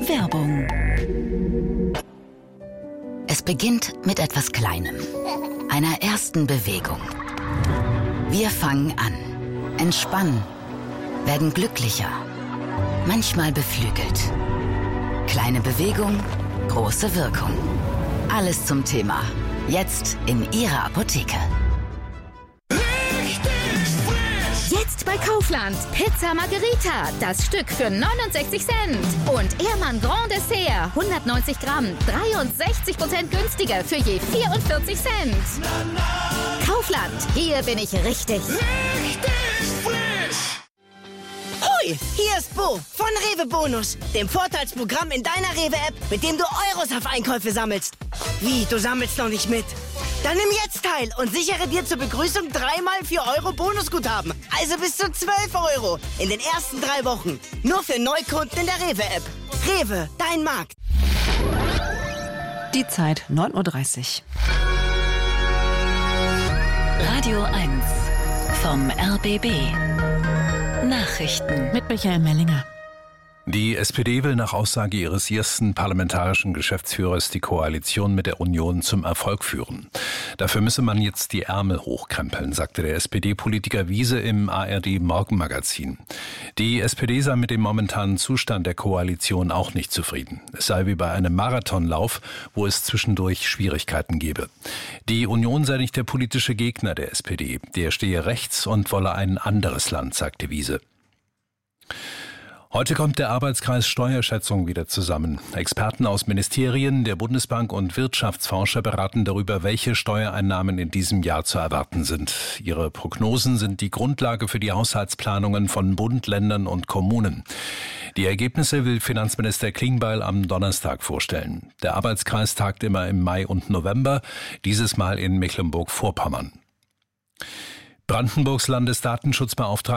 Werbung. Es beginnt mit etwas Kleinem, einer ersten Bewegung. Wir fangen an, entspannen, werden glücklicher, manchmal beflügelt. Kleine Bewegung, große Wirkung. Alles zum Thema. Jetzt in Ihrer Apotheke. Jetzt bei Kaufland. Pizza Margherita. Das Stück für 69 Cent. Und Ehrmann Grand Dessert. 190 Gramm. 63% günstiger für je 44 Cent. Kaufland. Hier bin ich richtig. Hui, hier ist Bo von Rewe Bonus, dem Vorteilsprogramm in deiner Rewe-App, mit dem du Euros auf Einkäufe sammelst. Wie, du sammelst noch nicht mit? Dann nimm jetzt teil und sichere dir zur Begrüßung 3x 4 Euro Bonusguthaben. Also bis zu 12 Euro in den ersten 3 Wochen. Nur für Neukunden in der Rewe-App. Rewe, dein Markt. Die Zeit 9:30 Uhr. Radio 1 vom RBB. Nachrichten Mit Michael Mellinger. Die SPD will nach Aussage ihres ersten parlamentarischen Geschäftsführers die Koalition mit der Union zum Erfolg führen. Dafür müsse man jetzt die Ärmel hochkrempeln, sagte der SPD-Politiker Wiese im ARD-Morgenmagazin. Die SPD sei mit dem momentanen Zustand der Koalition auch nicht zufrieden. Es sei wie bei einem Marathonlauf, wo es zwischendurch Schwierigkeiten gebe. Die Union sei nicht der politische Gegner der SPD. Der stehe rechts und wolle ein anderes Land, sagte Wiese. Heute kommt der Arbeitskreis Steuerschätzung wieder zusammen. Experten aus Ministerien, der Bundesbank und Wirtschaftsforscher beraten darüber, welche Steuereinnahmen in diesem Jahr zu erwarten sind. Ihre Prognosen sind die Grundlage für die Haushaltsplanungen von Bund, Ländern und Kommunen. Die Ergebnisse will Finanzminister Klingbeil am Donnerstag vorstellen. Der Arbeitskreis tagt immer im Mai und November, dieses Mal in Mecklenburg-Vorpommern. Brandenburgs Landesdatenschutzbeauftragter